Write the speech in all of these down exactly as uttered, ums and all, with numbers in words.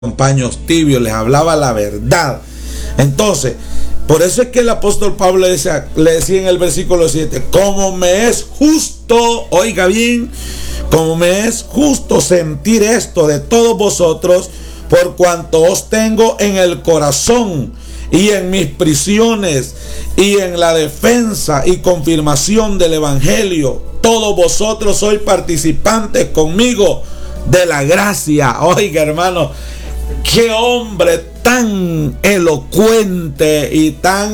con paños tibios, les hablaba la verdad. Entonces, por eso es que el apóstol Pablo le decía, le decía en el versículo siete, como me es justo, oiga bien, como me es justo sentir esto de todos vosotros, por cuanto os tengo en el corazón y en mis prisiones y en la defensa y confirmación del evangelio, todos vosotros sois participantes conmigo de la gracia. Oiga, hermano, qué hombre tan elocuente y tan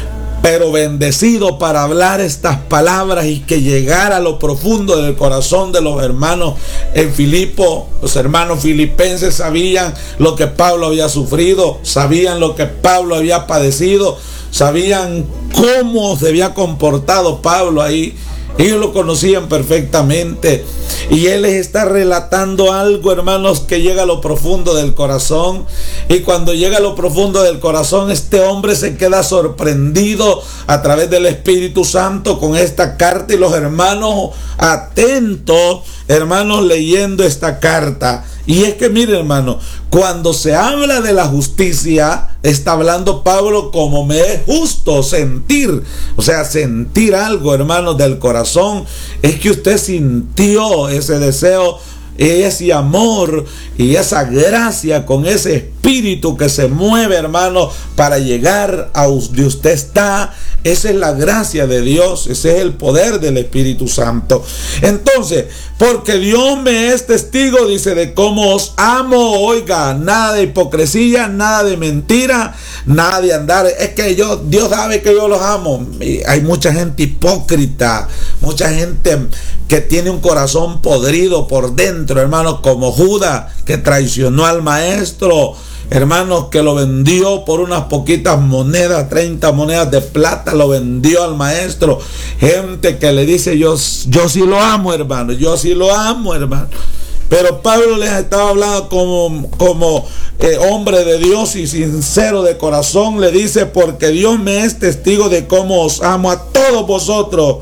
pero bendecido para hablar estas palabras y que llegara a lo profundo del corazón de los hermanos en Filipo. Los hermanos filipenses sabían lo que Pablo había sufrido, sabían lo que Pablo había padecido, sabían cómo se había comportado Pablo ahí. Ellos lo conocían perfectamente y él les está relatando algo, hermanos, que llega a lo profundo del corazón. Y cuando llega a lo profundo del corazón, este hombre se queda sorprendido a través del Espíritu Santo con esta carta, y los hermanos atentos, hermanos, leyendo esta carta. Y es que mire, hermano, cuando se habla de la justicia, está hablando Pablo como me es justo sentir, o sea, sentir algo, hermanos, del corazón. Es que usted sintió ese deseo, ese amor y esa gracia con ese espíritu que se mueve, hermano, para llegar a donde usted está. Esa es la gracia de Dios, ese es el poder del Espíritu Santo. Entonces, porque Dios me es testigo, dice, de cómo os amo. Oiga, nada de hipocresía, nada de mentira, nada de andar. Es que yo, Dios sabe que yo los amo. Y hay mucha gente hipócrita, mucha gente que tiene un corazón podrido por dentro, hermanos, como Judas, que traicionó al maestro. Hermanos, que lo vendió por unas poquitas monedas, treinta monedas de plata, lo vendió al maestro. Gente que le dice, yo, yo sí lo amo, hermano, yo sí lo amo, hermano. Pero Pablo les estaba hablando como, como eh, hombre de Dios y sincero de corazón. Le dice, porque Dios me es testigo de cómo os amo a todos vosotros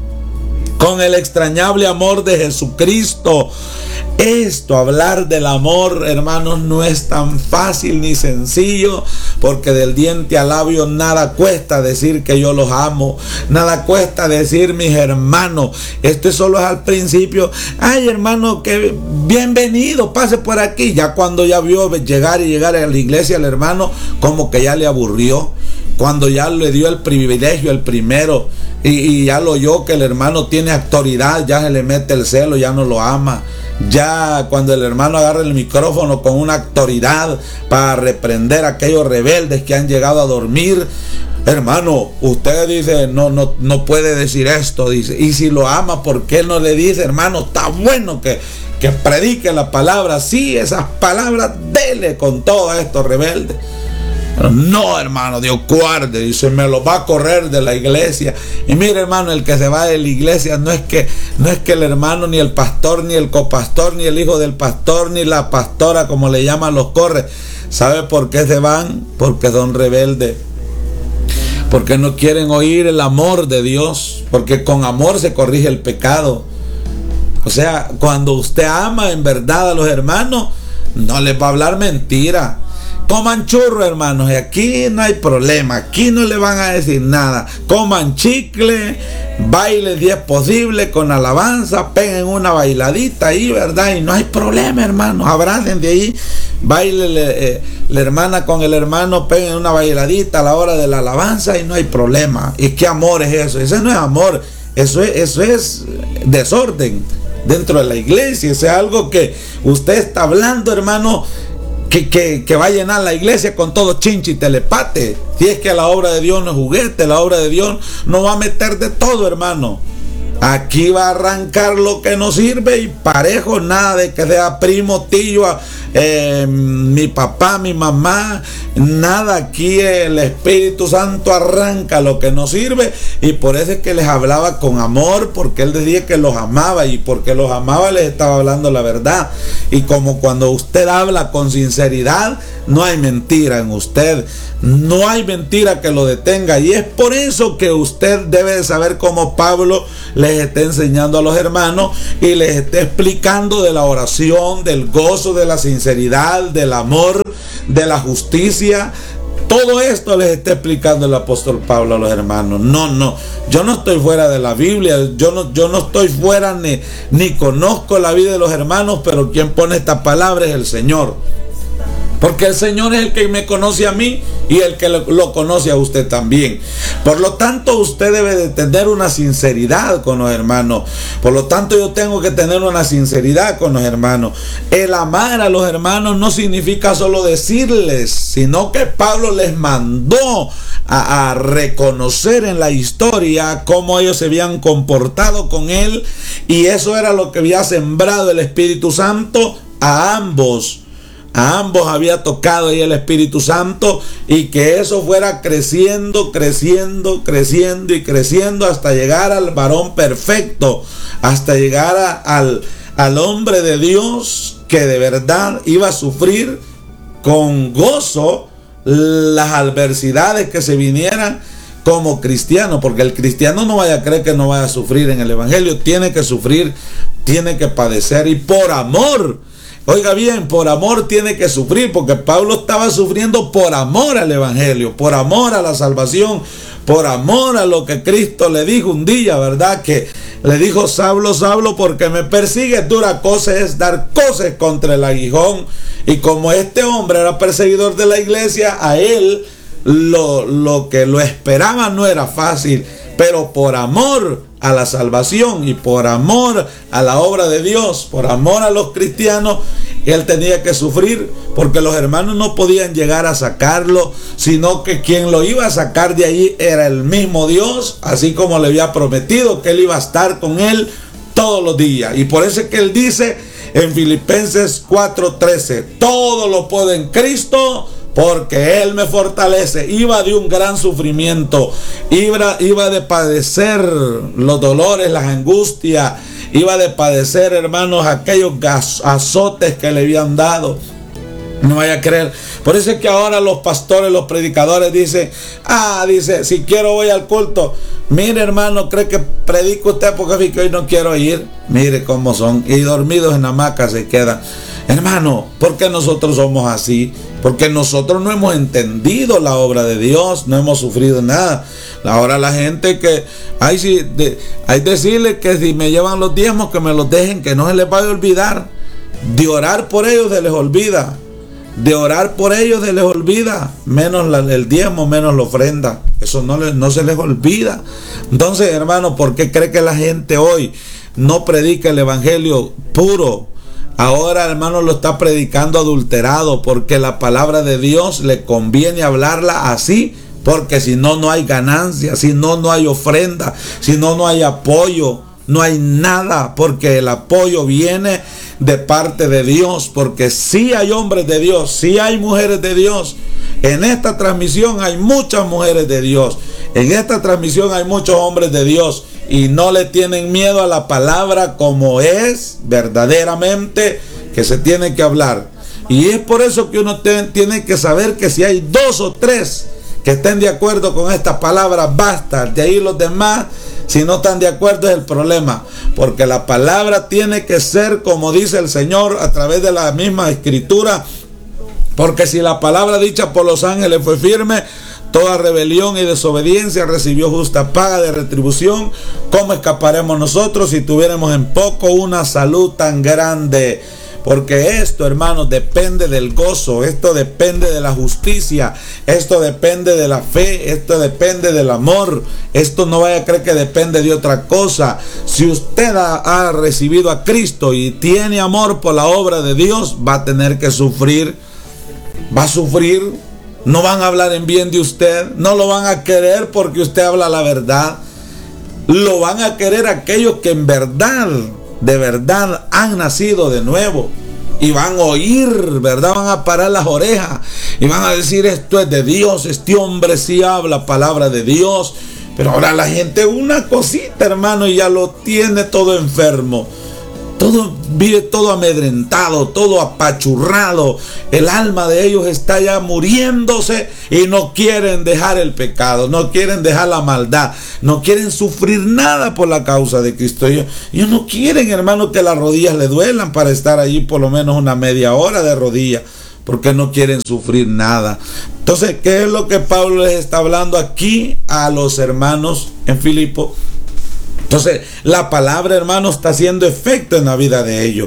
con el extrañable amor de Jesucristo. Esto, hablar del amor, hermanos, no es tan fácil ni sencillo, porque del diente al labio nada cuesta decir que yo los amo, nada cuesta decir mis hermanos. Esto solo es al principio. Ay, hermano, que bienvenido, pase por aquí. Ya cuando ya vio llegar y llegar a la iglesia el hermano, como que ya le aburrió. Cuando ya le dio el privilegio, el primero, y, y ya lo oyó que el hermano tiene autoridad, ya se le mete el celo, ya no lo ama. Ya cuando el hermano agarra el micrófono con una autoridad para reprender a aquellos rebeldes que han llegado a dormir, hermano, usted dice, no, no, no puede decir esto, dice. Y si lo ama, ¿por qué no le dice, hermano, está bueno que, que predique la palabra? Sí, esas palabras, dele con todos estos rebeldes. No, hermano, Dios guarde, dice, me lo va a correr de la iglesia. Y mire, hermano, el que se va de la iglesia no es que no es que el hermano, ni el pastor, ni el copastor, ni el hijo del pastor, ni la pastora, como le llaman, los corre. ¿Sabe por qué se van? Porque son rebeldes, porque no quieren oír el amor de Dios, porque con amor se corrige el pecado. O sea, cuando usted ama en verdad a los hermanos, no les va a hablar mentira. Coman churro, hermanos, y aquí no hay problema, aquí no le van a decir nada. Coman chicle, bailen si es posible, con alabanza, peguen una bailadita ahí, ¿verdad? Y no hay problema, hermanos, abracen de ahí, baile eh, la hermana con el hermano, peguen una bailadita a la hora de la alabanza y no hay problema. ¿Y qué amor es eso? Eso no es amor, eso es, eso es desorden dentro de la iglesia. Eso es algo que usted está hablando, hermano, Que, que, que va a llenar la iglesia con todo chinche y telepate. Si es que la obra de Dios no es juguete, la obra de Dios no va a meter de todo, hermano. Aquí va a arrancar lo que no sirve y parejo, nada de que sea primo, tío, eh, mi papá, mi mamá, nada. Aquí el Espíritu Santo arranca lo que no sirve, y por eso es que les hablaba con amor, porque él decía que los amaba, y porque los amaba les estaba hablando la verdad. Y como cuando usted habla con sinceridad, no hay mentira en usted, no hay mentira que lo detenga. Y es por eso que usted debe de saber cómo Pablo les está enseñando a los hermanos y les está explicando de la oración, del gozo, de la sinceridad, del amor, de la justicia. Todo esto les está explicando el apóstol Pablo a los hermanos. No, no, yo no estoy fuera de la Biblia, yo no, yo no estoy fuera ni, ni conozco la vida de los hermanos, pero quien pone esta palabra es el Señor. Porque el Señor es el que me conoce a mí y el que lo, lo conoce a usted también. Por lo tanto, usted debe de tener una sinceridad con los hermanos. Por lo tanto, yo tengo que tener una sinceridad con los hermanos. El amar a los hermanos no significa solo decirles, sino que Pablo les mandó a, a reconocer en la historia cómo ellos se habían comportado con él. Y eso era lo que había sembrado el Espíritu Santo a ambos. A ambos había tocado ahí el Espíritu Santo, y que eso fuera creciendo, creciendo, creciendo y creciendo hasta llegar al varón perfecto, hasta llegar a, al, al hombre de Dios que de verdad iba a sufrir con gozo las adversidades que se vinieran como cristiano, porque el cristiano no vaya a creer que no vaya a sufrir en el Evangelio, tiene que sufrir, tiene que padecer, y por amor. Oiga bien, por amor tiene que sufrir, porque Pablo estaba sufriendo por amor al Evangelio, por amor a la salvación, por amor a lo que Cristo le dijo un día, ¿verdad? Que le dijo: Saulo, Saulo, porque me persigues, dura cosa es dar coces contra el aguijón. Y como este hombre era perseguidor de la iglesia, a él lo, lo que lo esperaba no era fácil, pero por amor a la salvación y por amor a la obra de Dios, por amor a los cristianos, él tenía que sufrir, porque los hermanos no podían llegar a sacarlo, sino que quien lo iba a sacar de allí era el mismo Dios, así como le había prometido que él iba a estar con él todos los días. Y por eso es que él dice en Filipenses cuatro trece: todo lo puedo en Cristo, porque Él me fortalece. Iba de un gran sufrimiento, iba, iba de padecer los dolores, las angustias, iba de padecer, hermanos, aquellos azotes que le habían dado. No vaya a creer. Por eso es que ahora los pastores, los predicadores dicen: ah, dice, si quiero voy al culto. Mire, hermano, cree que predica usted porque hoy no quiero ir. Mire cómo son, y dormidos en hamaca se quedan. Hermano, ¿por qué nosotros somos así? Porque nosotros no hemos entendido la obra de Dios, no hemos sufrido nada. Ahora la gente que hay, si, de, hay decirle que si me llevan los diezmos, que me los dejen, que no se les vaya a olvidar. De orar por ellos se les olvida. De orar por ellos se les olvida. Menos la, el diezmo, menos la ofrenda. Eso no, no se les olvida. Entonces, hermano, ¿por qué cree que la gente hoy no predica el evangelio puro? Ahora, hermano, lo está predicando adulterado, porque la palabra de Dios le conviene hablarla así, porque si no, no hay ganancia, si no, no hay ofrenda, si no, no hay apoyo, no hay nada, porque el apoyo viene de parte de Dios, porque sí hay hombres de Dios, sí hay mujeres de Dios. En esta transmisión hay muchas mujeres de Dios, en esta transmisión hay muchos hombres de Dios, y no le tienen miedo a la palabra como es verdaderamente que se tiene que hablar. Y es por eso que uno te, tiene que saber que si hay dos o tres que estén de acuerdo con esta palabra, basta. De ahí los demás, si no están de acuerdo, es el problema, porque la palabra tiene que ser como dice el Señor a través de la misma escritura. Porque si la palabra dicha por los ángeles fue firme, toda rebelión y desobediencia recibió justa paga de retribución. ¿Cómo escaparemos nosotros si tuviéramos en poco una salud tan grande? Porque esto, hermanos, depende del gozo, esto depende de la justicia, esto depende de la fe, esto depende del amor. Esto no vaya a creer que depende de otra cosa. Si usted ha, ha recibido a Cristo y tiene amor por la obra de Dios, va a tener que sufrir, va a sufrir. No van a hablar en bien de usted, no lo van a querer porque usted habla la verdad. Lo van a querer aquellos que en verdad, de verdad han nacido de nuevo, y van a oír, ¿verdad? Van a parar las orejas y van a decir: esto es de Dios, este hombre sí habla palabra de Dios. Pero ahora la gente, una cosita, hermano, y ya lo tiene todo enfermo. Todo vive todo amedrentado, todo apachurrado. El alma de ellos está ya muriéndose y no quieren dejar el pecado, no quieren dejar la maldad, no quieren sufrir nada por la causa de Cristo. Ellos, ellos no quieren, hermano, que las rodillas le duelan para estar allí por lo menos una media hora de rodillas, porque no quieren sufrir nada. Entonces, ¿qué es lo que Pablo les está hablando aquí a los hermanos en Filipo? Entonces, la palabra, hermano, está haciendo efecto en la vida de ellos.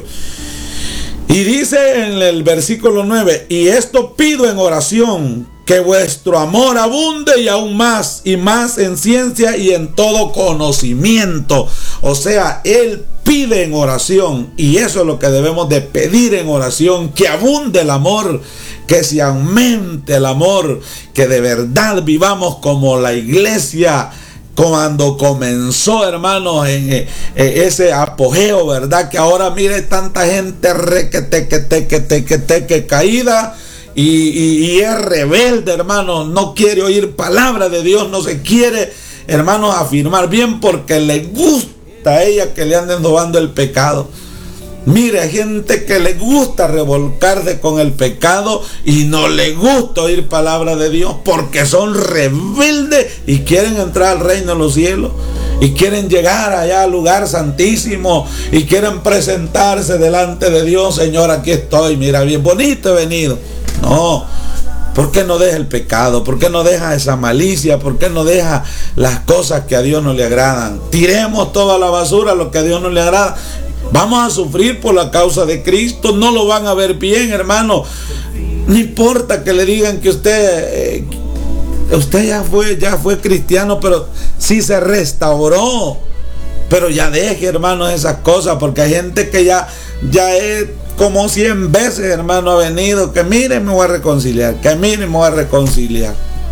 Y dice en el versículo nueve, y esto pido en oración, que vuestro amor abunde y aún más, y más en ciencia y en todo conocimiento. O sea, él pide en oración, y eso es lo que debemos de pedir en oración, que abunde el amor, que se aumente el amor, que de verdad vivamos como la iglesia cuando comenzó, hermanos, en, en, en ese apogeo, ¿verdad? Que ahora mire tanta gente requete, que te, que te, que te, que caída y, y, y es rebelde, hermanos, no quiere oír palabra de Dios, no se quiere, hermanos, afirmar bien porque le gusta a ella que le anden robando el pecado. Mire, hay gente que le gusta revolcarse con el pecado y no le gusta oír palabra de Dios porque son rebeldes y quieren entrar al reino de los cielos y quieren llegar allá al lugar santísimo y quieren presentarse delante de Dios. Señor, aquí estoy, mira, bien bonito he venido. No, ¿por qué no deja el pecado? ¿Por qué no deja esa malicia? ¿Por qué no deja las cosas que a Dios no le agradan? Tiremos toda la basura, lo que a Dios no le agrada. Vamos a sufrir por la causa de Cristo, no lo van a ver bien, hermano. No importa que le digan que usted, eh, usted ya fue, ya fue cristiano, pero sí se restauró. Pero ya deje, hermano, esas cosas, porque hay gente que ya, ya es como cien veces, hermano, ha venido, que mire, me voy a reconciliar, que mire, me voy a reconciliar.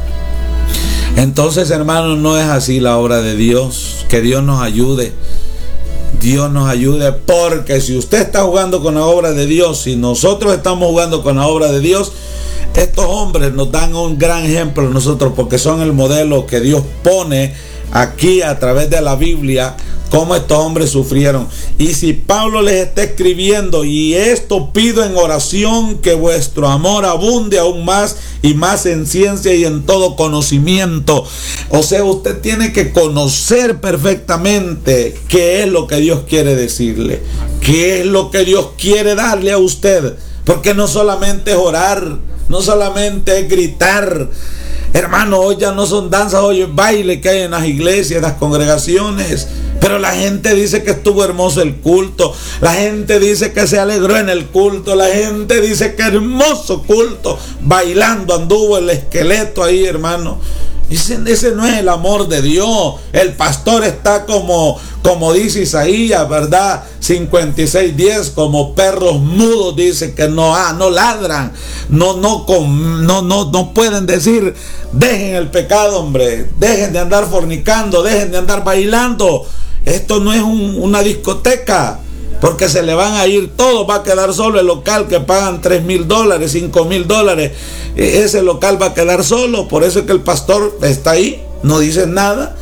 Entonces, hermano, no es así la obra de Dios. Que Dios nos ayude. Dios nos ayude, porque si usted está jugando con la obra de Dios, si nosotros estamos jugando con la obra de Dios, estos hombres nos dan un gran ejemplo a nosotros, porque son el modelo que Dios pone aquí a través de la Biblia, cómo estos hombres sufrieron. Y si Pablo les está escribiendo, y esto pido en oración, que vuestro amor abunde aún más y más en ciencia y en todo conocimiento. O sea, usted tiene que conocer perfectamente qué es lo que Dios quiere decirle, qué es lo que Dios quiere darle a usted, porque no solamente es orar, no solamente es gritar. Hermano, hoy ya no son danzas, hoy es baile que hay en las iglesias, en las congregaciones. Pero la gente dice que estuvo hermoso el culto. La gente dice que se alegró en el culto. La gente dice que hermoso culto. Bailando anduvo el esqueleto ahí, hermano. Ese, ese no es el amor de Dios. El pastor está como, como dice Isaías, ¿verdad? cincuenta y seis diez, como perros mudos, dice que no, ah, no ladran, no, no, no, no, no pueden decir, dejen el pecado, hombre, dejen de andar fornicando, dejen de andar bailando. Esto no es un, una discoteca, porque se le van a ir todos, va a quedar solo el local que pagan tres mil dólares, cinco mil dólares. Ese local va a quedar solo, por eso es que el pastor está ahí, no dice nada.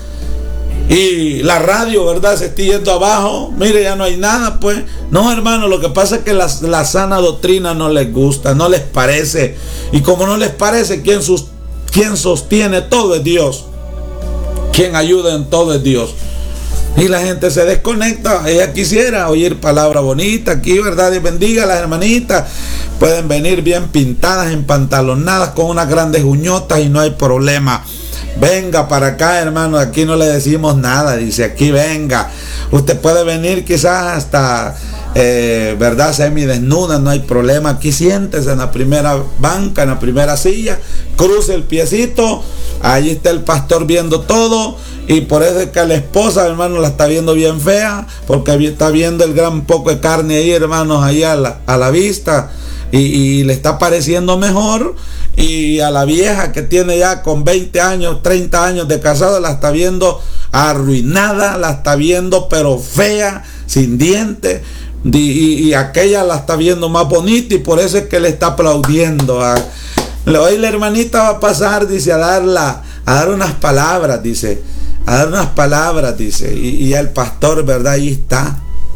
Y la radio, ¿verdad? Se está yendo abajo. Mire, ya no hay nada, pues. No, hermano, lo que pasa es que la, la sana doctrina no les gusta, no les parece. Y como no les parece, quien, sus, quien sostiene todo es Dios. Quien ayuda en todo es Dios. Y la gente se desconecta. Ella quisiera oír palabra bonita aquí, ¿verdad? Dios bendiga a las hermanitas. Pueden venir bien pintadas, empantalonadas, con unas grandes uñotas y no hay problema. Venga para acá, hermano, aquí no le decimos nada, dice, aquí venga. Usted puede venir quizás hasta, eh, ¿verdad? Semidesnuda, no hay problema. Aquí siéntese en la primera banca, en la primera silla, cruce el piecito, allí está el pastor viendo todo. Y por eso es que la esposa, hermano, la está viendo bien fea, porque está viendo el gran poco de carne ahí, hermanos, ahí a la, a la vista. Y, y le está pareciendo mejor. Y a la vieja que tiene ya con veinte años, treinta años de casado, la está viendo arruinada, la está viendo pero fea, sin dientes. Y, y, y aquella la está viendo más bonita, y por eso es que le está aplaudiendo. A, hoy la hermanita va a pasar, dice, a dar, la, a dar unas palabras, dice, a dar unas palabras, dice. Y, y el pastor, ¿verdad? Ahí está.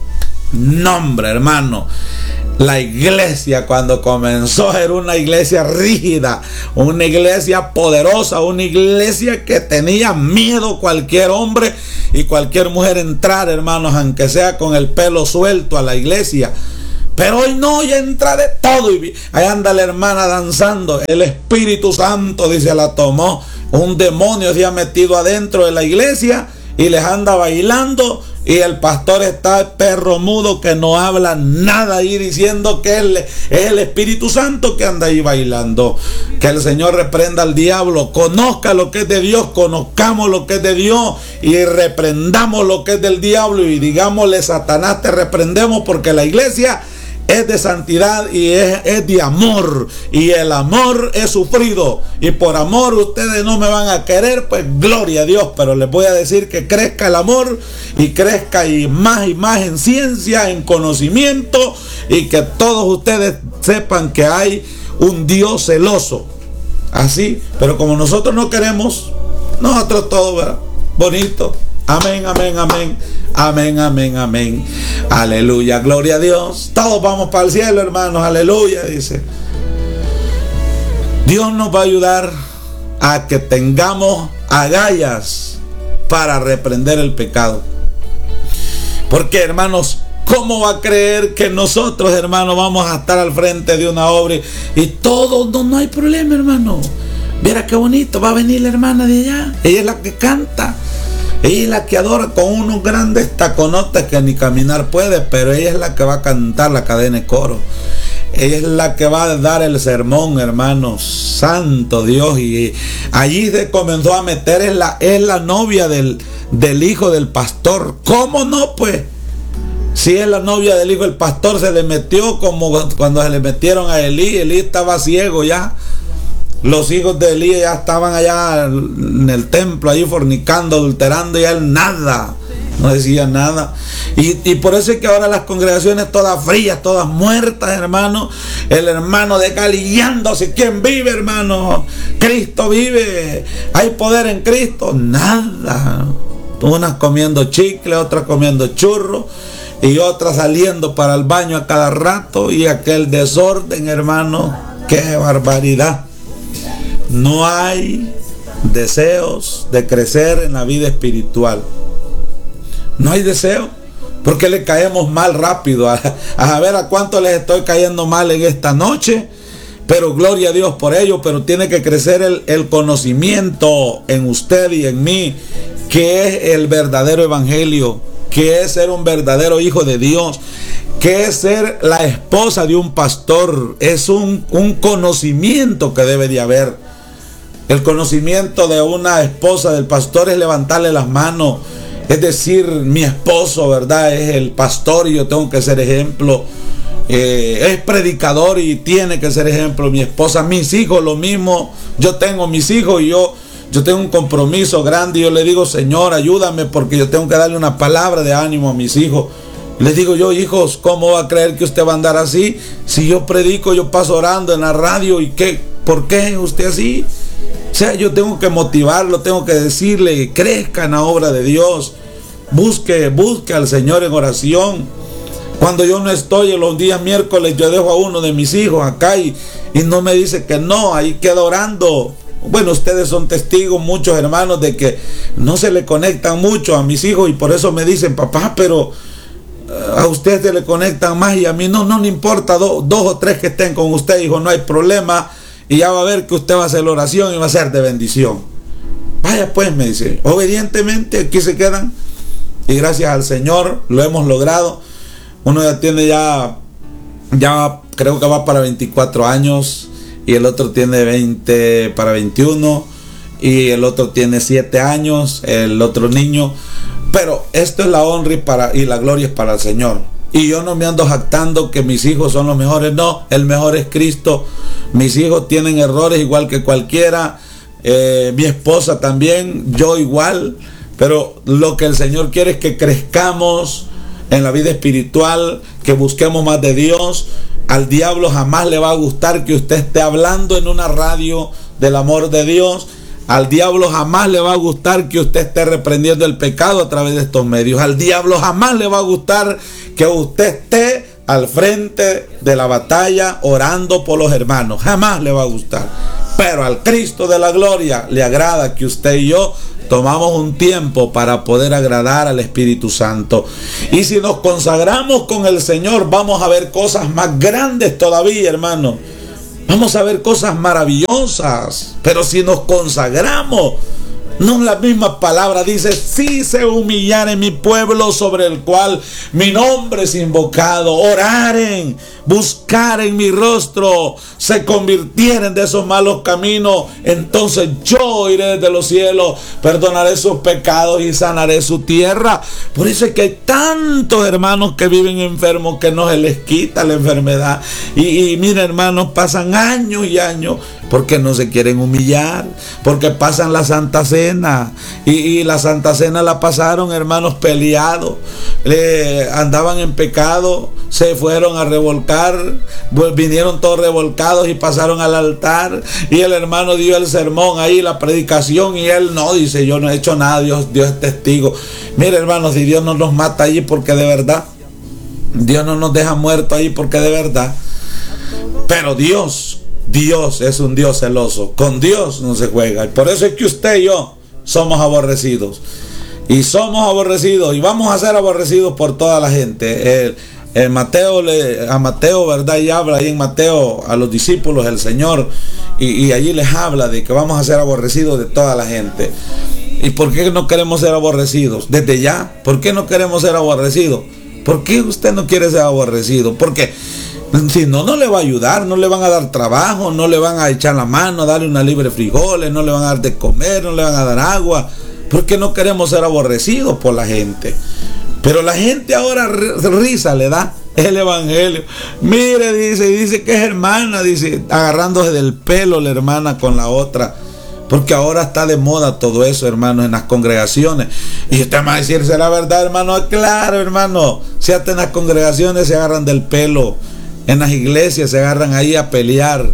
nombre, hermano. La iglesia cuando comenzó era una iglesia rígida, una iglesia poderosa, una iglesia que tenía miedo cualquier hombre y cualquier mujer entrar, hermanos, aunque sea con el pelo suelto a la iglesia. Pero hoy no, ya entra de todo. Y ahí anda la hermana danzando. El Espíritu Santo, dice, la tomó. Un demonio se ha metido adentro de la iglesia y les anda bailando. Y el pastor está perro mudo que no habla nada ahí, diciendo que él es el Espíritu Santo que anda ahí bailando. Que el Señor reprenda al diablo. Conozca lo que es de Dios, conozcamos lo que es de Dios y reprendamos lo que es del diablo y digámosle: Satanás, te reprendemos, porque la iglesia es de santidad y es, es de amor, y el amor es sufrido, y por amor ustedes no me van a querer, pues gloria a Dios. Pero les voy a decir que crezca el amor y crezca y más y más en ciencia, en conocimiento, y que todos ustedes sepan que hay un Dios celoso. Así, pero como nosotros no queremos, nosotros todo, ¿verdad? Bonito. Amén, amén, amén, amén, amén, amén. Aleluya, gloria a Dios. Todos vamos para el cielo, hermanos, aleluya, dice. Dios nos va a ayudar a que tengamos agallas para reprender el pecado. Porque, hermanos, ¿cómo va a creer que nosotros, hermanos, vamos a estar al frente de una obra y todo? No, no hay problema, hermano. Mira qué bonito, va a venir la hermana de allá. Ella es la que canta. Ella es la que adora con unos grandes taconotes que ni caminar puede, pero ella es la que va a cantar la cadena de coro. Ella es la que va a dar el sermón, hermanos. Santo Dios. Y allí se comenzó a meter, es la, es la novia del, del hijo del pastor. ¿Cómo no, pues? Si es la novia del hijo del pastor, se le metió como cuando se le metieron a Elí. Elí estaba ciego ya. Los hijos de Elías ya estaban allá en el templo, ahí fornicando, adulterando, y él nada, no decía nada. Y, y por eso es que ahora las congregaciones todas frías, todas muertas, hermano. El hermano desgalillándose. ¿Quién vive, hermano? Cristo vive. Hay poder en Cristo. Nada. Unas comiendo chicle, otras comiendo churros, y otras saliendo para el baño a cada rato. Y aquel desorden, hermano. ¡Qué barbaridad! No hay deseos de crecer en la vida espiritual. No hay deseo, porque le caemos mal rápido. A, a ver a cuánto les estoy cayendo mal en esta noche. Pero gloria a Dios por ello. Pero tiene que crecer el, el conocimiento en usted y en mí, que es el verdadero evangelio, que es ser un verdadero hijo de Dios, que es ser la esposa de un pastor. Es un, un conocimiento que debe de haber. El conocimiento de una esposa del pastor es levantarle las manos, es decir, mi esposo, ¿verdad?, es el pastor y yo tengo que ser ejemplo. Eh, es predicador y tiene que ser ejemplo. Mi esposa, mis hijos, lo mismo. Yo tengo mis hijos y yo, yo tengo un compromiso grande. Y yo le digo: Señor, ayúdame, porque yo tengo que darle una palabra de ánimo a mis hijos. Les digo yo: hijos, ¿cómo va a creer que usted va a andar así? Si yo predico, yo paso orando en la radio, ¿y qué? ¿Por qué es usted así? O sea, yo tengo que motivarlo, tengo que decirle: crezca en la obra de Dios, busque, busque al Señor en oración. Cuando yo no estoy en los días miércoles, yo dejo a uno de mis hijos acá y, y no me dice que no, ahí queda orando. Bueno, ustedes son testigos, muchos hermanos, de que no se le conectan mucho a mis hijos y por eso me dicen: papá, pero a usted se le conectan más y a mí no, no le importa, do, dos o tres que estén con usted, hijo, no hay problema. Y ya va a ver que usted va a hacer la oración y va a ser de bendición. Vaya pues, me dice, obedientemente aquí se quedan. Y gracias al Señor lo hemos logrado. Uno ya tiene ya, ya creo que va para veinticuatro años. Y el otro tiene veinte para veintiuno. Y el otro tiene siete años, el otro niño. Pero esto es la honra y, para, y la gloria es para el Señor. Y yo no me ando jactando que mis hijos son los mejores. No, el mejor es Cristo. Mis hijos tienen errores igual que cualquiera. Eh, mi esposa también, yo igual. Pero lo que el Señor quiere es que crezcamos en la vida espiritual, que busquemos más de Dios. Al diablo jamás le va a gustar que usted esté hablando en una radio del amor de Dios. Al diablo jamás le va a gustar que usted esté reprendiendo el pecado a través de estos medios. Al diablo jamás le va a gustar que usted esté al frente de la batalla orando por los hermanos. Jamás le va a gustar. Pero al Cristo de la gloria le agrada que usted y yo tomamos un tiempo para poder agradar al Espíritu Santo. Y si nos consagramos con el Señor, vamos a ver cosas más grandes todavía, hermano. Vamos a ver cosas maravillosas. Pero si nos consagramos, no la misma palabra dice: si se humillaren mi pueblo sobre el cual mi nombre es invocado, oraren, buscaren mi rostro, se convirtieren de esos malos caminos, entonces yo iré desde los cielos, perdonaré sus pecados y sanaré su tierra. Por eso es que hay tantos hermanos que viven enfermos que no se les quita la enfermedad. Y, y mira, hermanos, pasan años y años porque no se quieren humillar, porque pasan la Santa Cena y, y la Santa Cena la pasaron, hermanos, peleados, eh, andaban en pecado, se fueron a revolcar, vinieron todos revolcados y pasaron al altar, y el hermano dio el sermón ahí, la predicación, y él no, dice: yo no he hecho nada, Dios, Dios es testigo. Mire, hermanos, si Dios no nos mata allí, porque de verdad, Dios no nos deja muertos ahí, porque de verdad, pero Dios Dios es un Dios celoso. Con Dios no se juega. Y por eso es que usted y yo somos aborrecidos. Y somos aborrecidos. Y vamos a ser aborrecidos por toda la gente. El, el Mateo le, a Mateo, ¿verdad? Y habla ahí en Mateo a los discípulos, el Señor. Y, y allí les habla de que vamos a ser aborrecidos de toda la gente. ¿Y por qué no queremos ser aborrecidos? Desde ya. ¿Por qué no queremos ser aborrecidos? ¿Por qué usted no quiere ser aborrecido? Porque si no, no le va a ayudar, no le van a dar trabajo, no le van a echar la mano, darle una libre frijoles, no le van a dar de comer, no le van a dar agua, porque no queremos ser aborrecidos por la gente. Pero la gente ahora risa le da el evangelio. Mire, dice, y dice que es hermana, dice, agarrándose del pelo la hermana con la otra. Porque ahora está de moda todo eso, hermanos, en las congregaciones. Y usted va a decirse la verdad, hermano. Claro, hermano, si hasta en las congregaciones se agarran del pelo, en las iglesias se agarran ahí a pelear.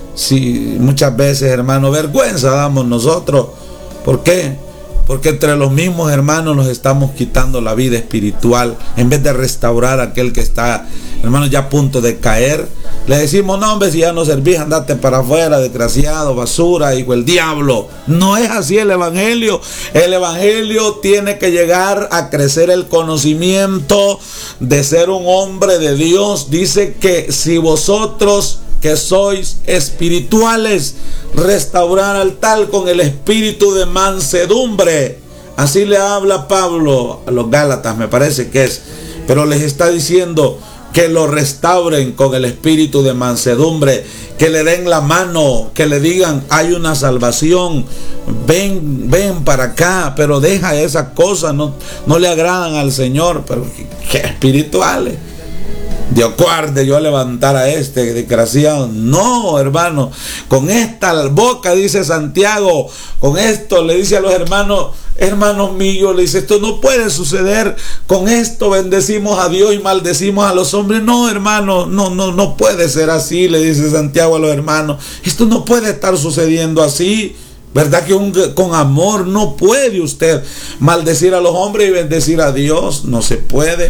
Sí, muchas veces, hermano, vergüenza damos nosotros. ¿Por qué? Porque entre los mismos hermanos nos estamos quitando la vida espiritual. En vez de restaurar a aquel que está, hermano, ya a punto de caer, le decimos: no, hombre, si ya no servís, andate para afuera, desgraciado, basura, hijo del diablo. No es así el evangelio. El evangelio tiene que llegar a crecer el conocimiento de ser un hombre de Dios. Dice que si vosotros que sois espirituales, restaurar al tal con el espíritu de mansedumbre. Así le habla Pablo a los Gálatas, me parece que es, pero les está diciendo que lo restauren con el espíritu de mansedumbre, que le den la mano, que le digan: hay una salvación, ven, ven para acá, pero deja esas cosas, no, no le agradan al Señor. Pero qué espirituales. Dios guarde yo levantar a este desgraciado. No, hermano, con esta boca, dice Santiago, con esto le dice a los hermanos: hermanos míos, le dice, esto no puede suceder. Con esto bendecimos a Dios y maldecimos a los hombres. No, hermano, no, no, no puede ser así, le dice Santiago a los hermanos. Esto no puede estar sucediendo así. ¿Verdad que un, con amor no puede usted maldecir a los hombres y bendecir a Dios? No se puede.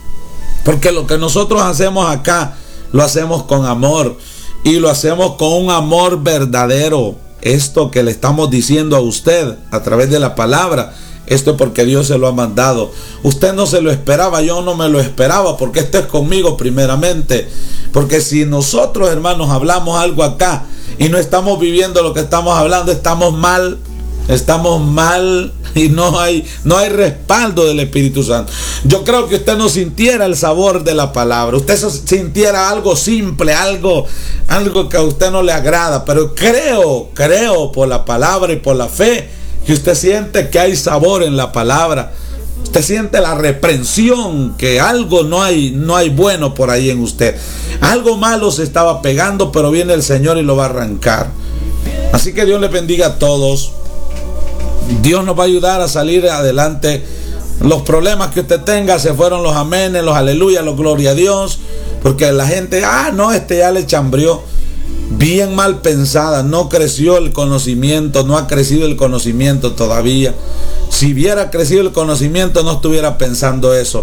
Porque lo que nosotros hacemos acá, lo hacemos con amor. Y lo hacemos con un amor verdadero. Esto que le estamos diciendo a usted a través de la palabra, esto es porque Dios se lo ha mandado. Usted no se lo esperaba, yo no me lo esperaba, porque esto es conmigo primeramente. Porque si nosotros, hermanos, hablamos algo acá y no estamos viviendo lo que estamos hablando, estamos mal. Estamos mal y no hay, no hay respaldo del Espíritu Santo. Yo creo que usted no sintiera el sabor de la palabra. Usted sintiera algo simple, algo, algo que a usted no le agrada. Pero creo, creo por la palabra y por la fe, que usted siente que hay sabor en la palabra. Usted siente la reprensión, que algo no hay, no hay bueno por ahí en usted. Algo malo se estaba pegando, pero viene el Señor y lo va a arrancar. Así que Dios les bendiga a todos. Dios nos va a ayudar a salir adelante. Los problemas que usted tenga se fueron los amenes, los aleluya, los gloria a Dios. Porque la gente, ah, no, este ya le chambrió. Bien mal pensada, no creció el conocimiento, no ha crecido el conocimiento todavía. Si hubiera crecido el conocimiento, no estuviera pensando eso.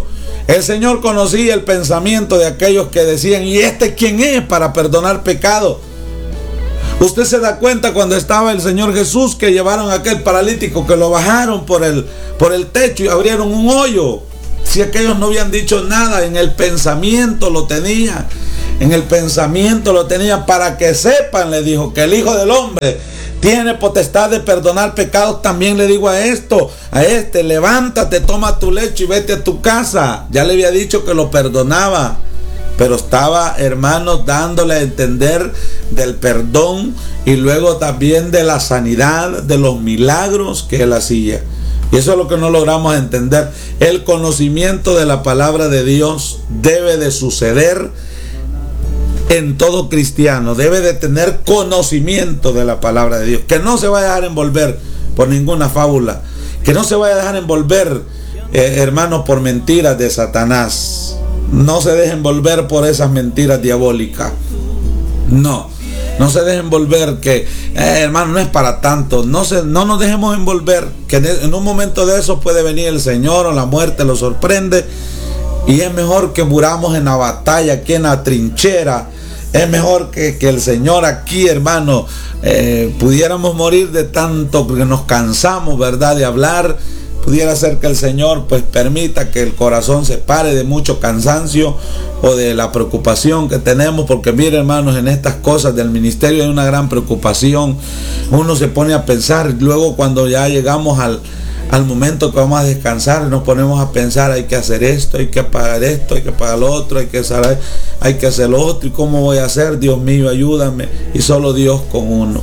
El Señor conocía el pensamiento de aquellos que decían, ¿y este quién es para perdonar pecado? Usted se da cuenta cuando estaba el Señor Jesús, que llevaron a aquel paralítico, que lo bajaron por el, por el techo y abrieron un hoyo. Si aquellos no habían dicho nada, en el pensamiento lo tenía. En el pensamiento lo tenía, para que sepan, le dijo, que el Hijo del Hombre tiene potestad de perdonar pecados. También le digo a esto, a este, levántate, toma tu lecho y vete a tu casa. Ya le había dicho que lo perdonaba, pero estaba, hermanos, dándole a entender del perdón y luego también de la sanidad, de los milagros que él hacía. Y eso es lo que no logramos entender. El conocimiento de la palabra de Dios debe de suceder en todo cristiano. Debe de tener conocimiento de la palabra de Dios. Que no se vaya a dejar envolver por ninguna fábula. Que no se vaya a dejar envolver, eh, hermanos, por mentiras de Satanás. No se dejen envolver por esas mentiras diabólicas. No. No se dejen envolver que, eh, hermano, no es para tanto. No, se, no nos dejemos envolver, que en un momento de eso puede venir el Señor o la muerte lo sorprende. Y es mejor que muramos en la batalla, aquí en la trinchera. Es mejor que, que el Señor aquí, hermano, eh, pudiéramos morir de tanto que nos cansamos, ¿verdad?, de hablar. Pudiera ser que el Señor pues permita que el corazón se pare de mucho cansancio o de la preocupación que tenemos, porque mire, hermanos, en estas cosas del ministerio hay una gran preocupación. Uno se pone a pensar, luego cuando ya llegamos al, al momento que vamos a descansar, nos ponemos a pensar, hay que hacer esto, hay que pagar esto, hay que pagar lo otro, hay que hacer, hay que hacer lo otro, y cómo voy a hacer, Dios mío, ayúdame, y solo Dios con uno.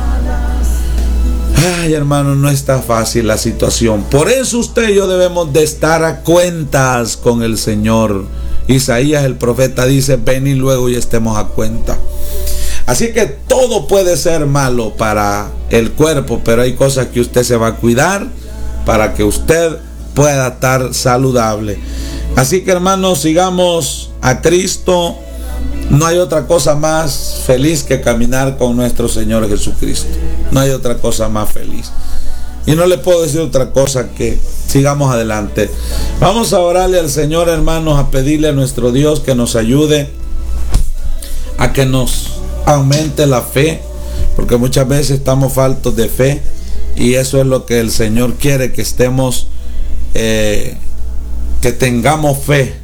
Ay, hermano, no está fácil la situación. Por eso usted y yo debemos de estar a cuentas con el Señor. Isaías el profeta dice, ven y luego y estemos a cuenta. Así que todo puede ser malo para el cuerpo, pero hay cosas que usted se va a cuidar para que usted pueda estar saludable. Así que, hermanos, sigamos a Cristo. No hay otra cosa más feliz que caminar con nuestro Señor Jesucristo. No hay otra cosa más feliz. Y no le puedo decir otra cosa que sigamos adelante. Vamos a orarle al Señor, hermanos, a pedirle a nuestro Dios que nos ayude a que nos aumente la fe, porque muchas veces estamos faltos de fe, y eso es lo que el Señor quiere, que estemos, eh, que tengamos fe.